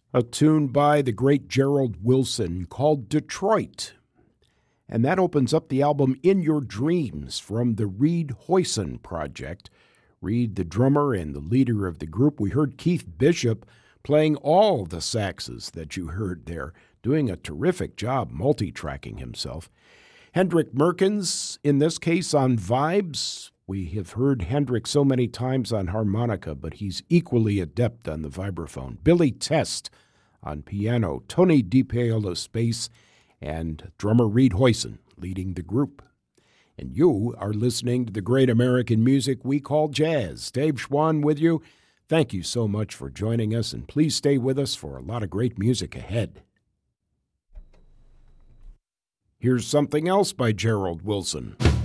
A tune by the great Gerald Wilson called Detroit. And that opens up the album In Your Dreams from the Reed Hoyson Project. Reed, the drummer and the leader of the group. We heard Keith Bishop playing all the saxes that you heard there, doing a terrific job multi-tracking himself. Hendrick Merkins, in this case on vibes. We have heard Hendrick so many times on harmonica, but he's equally adept on the vibraphone. Billy Test on piano, Tony DiPaolo bass, and drummer Reed Hoyson leading the group. And you are listening to the great American music we call jazz. Dave Schwann with you. Thank you so much for joining us, and please stay with us for a lot of great music ahead. Here's something else by Gerald Wilson.